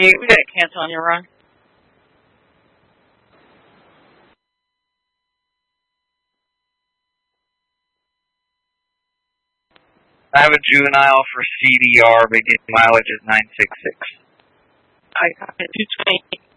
Hey, we got to cancel on your run. I have a juvenile for CDR, beginning mileage is 966. I got it. 220.